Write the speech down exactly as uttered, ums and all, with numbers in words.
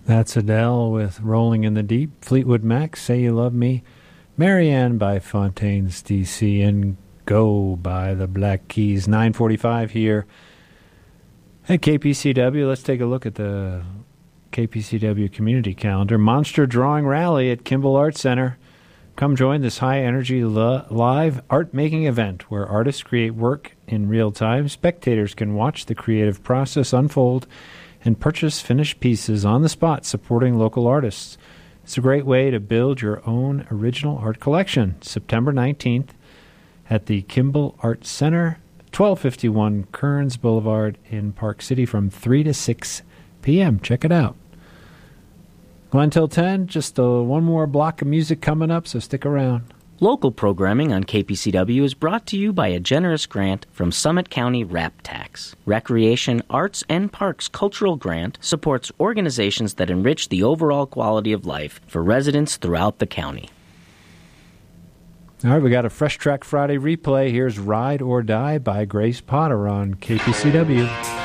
That's Adele with Rolling in the Deep. Fleetwood Mac, Say You Love Me. Marianne by Fontaines D C. And Go by the Black Keys. nine forty-five here at K P C W. Let's take a look at the K P C W community calendar. Monster Drawing Rally at Kimball Art Center. Come join this high-energy live art-making event where artists create work in real time. Spectators can watch the creative process unfold and purchase finished pieces on the spot supporting local artists. It's a great way to build your own original art collection. September nineteenth at the Kimball Art Center, twelve fifty-one Kearns Boulevard in Park City from three to six p.m. Check it out. Glenn till ten, just uh, one more block of music coming up, so stick around. Local programming on K P C W is brought to you by a generous grant from Summit County Rap Tax. Recreation, Arts, and Parks Cultural Grant supports organizations that enrich the overall quality of life for residents throughout the county. All right, we got a Fresh Track Friday replay. Here's Ride or Die by Grace Potter on K P C W.